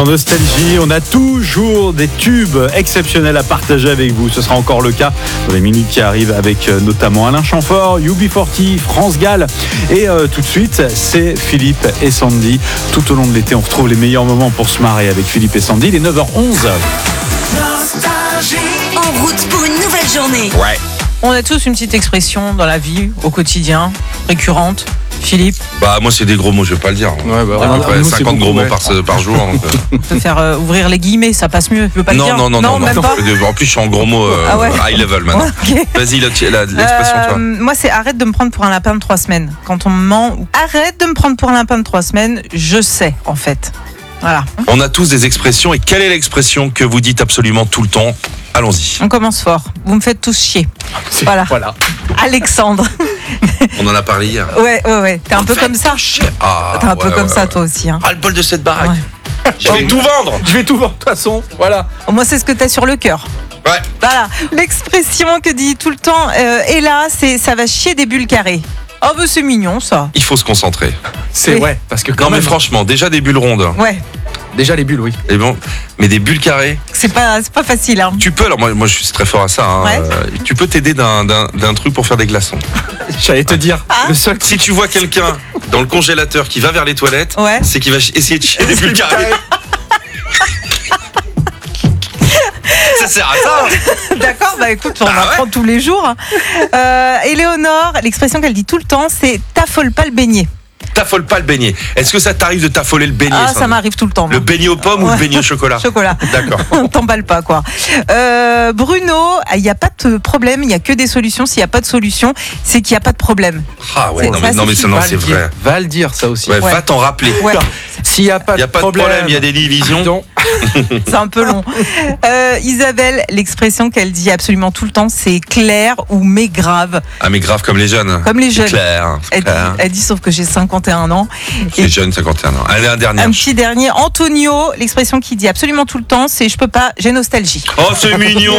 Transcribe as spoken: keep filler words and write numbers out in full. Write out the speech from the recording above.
Sur Nostalgie, on a toujours des tubes exceptionnels à partager avec vous. Ce sera encore le cas dans les minutes qui arrivent avec notamment Alain Chamfort, U B quarante, France Gall. Et euh, tout de suite, c'est Philippe et Sandy. Tout au long de l'été, on retrouve les meilleurs moments pour se marrer avec Philippe et Sandy. Les neuf heures onze. En route pour une nouvelle journée. Ouais. On a tous une petite expression dans la vie, au quotidien, récurrente. Philippe, Bah moi c'est des gros mots, je vais pas le dire. Ouais, bah, À peu on- près nous, c'est cinquante beaucoup, gros mots ouais. par, par jour. Donc, euh. on peut faire euh, ouvrir les guillemets, ça passe mieux. Tu veux pas non, le dire non, non, non, même non. pas. En plus je suis en gros mots euh, Ah ouais. high level maintenant. Ouais, ok. Vas-y la- la- l'expression Euh, toi. moi, c'est arrête de me prendre pour un lapin de trois semaines. Quand on me ment, ou arrête de me prendre pour un lapin de trois semaines, je sais en fait. Voilà, On a tous des expressions et quelle est l'expression que vous dites absolument tout le temps? Allons-y. on commence fort. Vous me faites tous chier. C'est- Voilà. voilà. Alexandre. On en a parlé hier. Ouais, ouais, ouais. T'es un peu Faites comme ça. chier. Ah, T'es un peu ouais, comme ouais, ça ouais. toi aussi. Hein. Ah le bol de cette baraque. Ouais. Je vais tout vendre. Je vais tout voir de toute façon. Voilà. Au moins, c'est ce que t'as sur le cœur. Ouais. Voilà. L'expression que dit tout le temps euh, et là, c'est ça va chier des bulles carrées. Oh, bah, c'est mignon ça. Il faut se concentrer. C'est Oui. ouais, parce que quand Non mais même, franchement, déjà des bulles rondes. Ouais, déjà les bulles, oui. Et bon, mais des bulles carrées. c'est pas, c'est pas facile. Hein. Tu peux, alors moi, moi je suis très fort à ça. Hein, Ouais. euh, tu peux t'aider d'un, d'un, d'un truc pour faire des glaçons. J'allais te dire, Ah. le seul Si tu vois quelqu'un dans le congélateur qui va vers les toilettes, Ouais. c'est qu'il va ch- essayer de chier des bulles carrées. Ça sert à ça. D'accord, bah écoute, on Ah apprend tous les jours. hein. Euh, Éléonore, l'expression qu'elle dit tout le temps, c'est t'affole pas le beignet. T'affole pas le beignet. Est-ce que ça t'arrive de t'affoler le beignet Ah, Sandra ça m'arrive tout le temps. Le moi. beignet aux pommes ou Ouais. le beignet au chocolat Chocolat. D'accord. On t'emballe pas, quoi. Euh, Bruno, il n'y a pas de problème, il n'y a que des solutions. S'il n'y a pas de solution, c'est qu'il n'y a pas de problème. Ah ouais, C'est- non ça, mais, non, c'est mais ça, non, va c'est le dire. vrai. Va le dire ça aussi. Ouais, Ouais. Va t'en rappeler. Ouais, S'il n'y a pas Il n'y a de pas problème, de problème, il y a des divisions. pardon. c'est un peu long. Euh, Isabelle, l'expression qu'elle dit absolument tout le temps, c'est clair ou mais grave. Ah mais grave comme les jeunes. Comme les C'est jeunes. clair. c'est Elle dit, clair. elle dit sauf que j'ai cinquante et un ans. Les jeunes, cinquante et un ans. Allez, un dernier. Un petit dernier, Antonio, l'expression qu'il dit absolument tout le temps, c'est je peux pas, j'ai nostalgie. Oh, c'est mignon.